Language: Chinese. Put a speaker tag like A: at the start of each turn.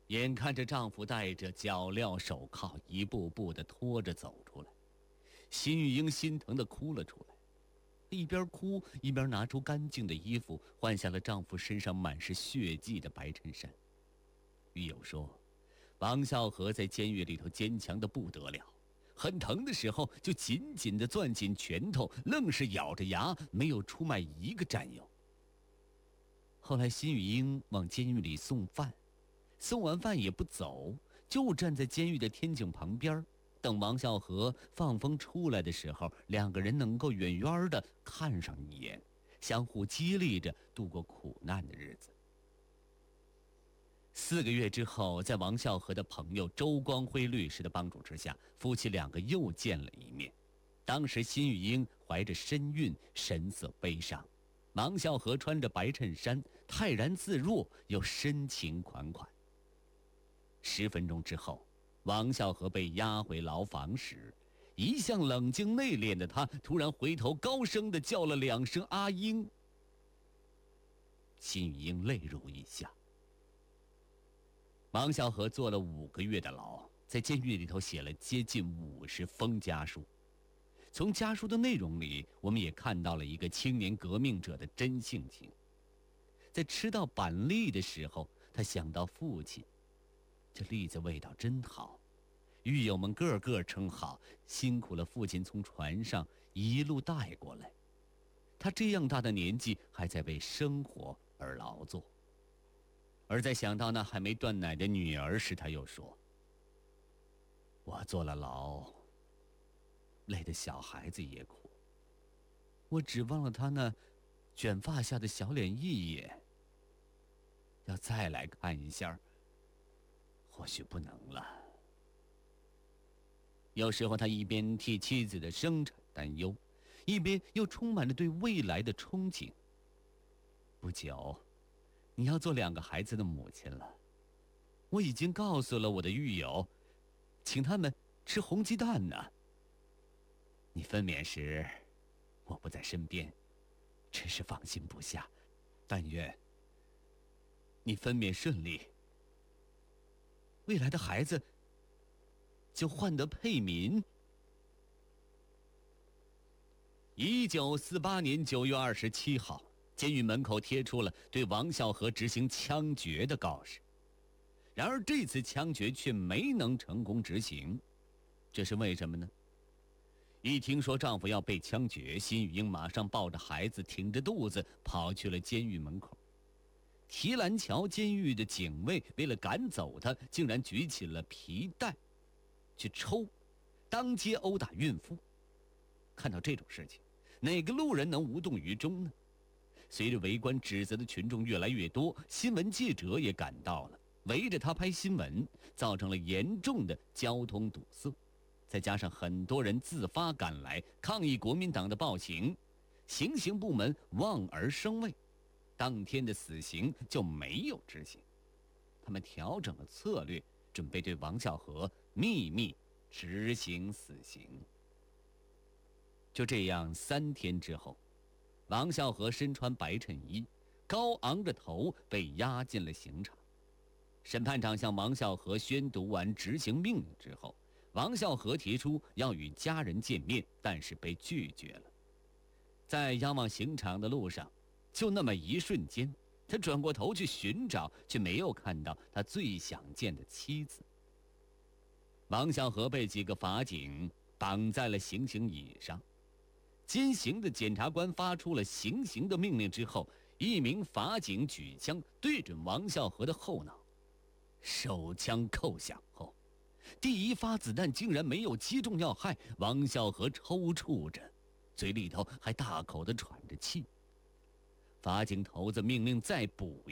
A: 眼看着丈夫戴着脚镣手铐一步步地拖着走出来，辛玉英心疼地哭了出来，一边哭一边拿出干净的衣服换下了丈夫身上满是血迹的白衬衫。狱友说，王孝和在监狱里头坚强得不得了，很疼的时候就紧紧地攥紧拳头，愣是咬着牙没有出卖一个战友。后来辛玉英往监狱里送饭，送完饭也不走，就站在监狱的天井旁边，等王孝和放风出来的时候，两个人能够远远地看上一眼，相互激励着度过苦难的日子。4个月之后，在王孝和的朋友周光辉律师的帮助之下，夫妻两个又见了一面。当时辛玉英怀着身孕，神色悲伤，王孝和穿着白衬衫，泰然自若又深情款款。10分钟之后，王孝和被押回牢房时，一向冷静内敛的他突然回头高声地叫了2声阿英。辛玉英泪如雨下。王孝和坐了5个月的牢，在监狱里头写了接近50封家书。从家书的内容里，我们也看到了一个青年革命者的真性情。在吃到板栗的时候，他想到父亲，这栗子味道真好，狱友们个个称好，辛苦了父亲从船上一路带过来。他这样大的年纪还在为生活而劳作。而在想到那还没断奶的女儿时，他又说，我坐了牢，累得小孩子也苦，我指望了他那卷发下的小脸一眼，要再来看一下，或许不能了。有时候他一边替妻子的生产担忧，一边又充满着对未来的憧憬。不久你要做2个孩子的母亲了，我已经告诉了我的狱友，请他们吃红鸡蛋呢。你分娩时我不在身边，真是放心不下，但愿你分娩顺利，未来的孩子就换得配名。1948年9月27号，监狱门口贴出了对王孝和执行枪决的告示。然而这次枪决却没能成功执行，这是为什么呢？一听说丈夫要被枪决，辛玉英马上抱着孩子，挺着肚子跑去了监狱门口。提篮桥监狱的警卫为了赶走她，竟然举起了皮带去抽，当街殴打孕妇。看到这种事情，哪个路人能无动于衷呢？随着围观指责的群众越来越多，新闻记者也赶到了，围着他拍新闻，造成了严重的交通堵塞。再加上很多人自发赶来抗议国民党的暴行，行刑部门望而生畏，当天的死刑就没有执行。他们调整了策略，准备对王孝和秘密执行死刑。就这样3天之后，王孝和身穿白衬衣，高昂着头被押进了刑场。审判长向王孝和宣读完执行命令之后，王孝和提出要与家人见面，但是被拒绝了。在押往刑场的路上，就那么一瞬间，他转过头去寻找，却没有看到他最想见的妻子。王孝和被几个法警绑在了行刑椅上。监刑的检察官发出了行刑的命令之后，一名法警举枪对准王孝和的后脑，手枪扣响后，第1发子弹竟然没有击中要害，王孝和抽搐着，嘴里头还大口地喘着气。法警头子命令再补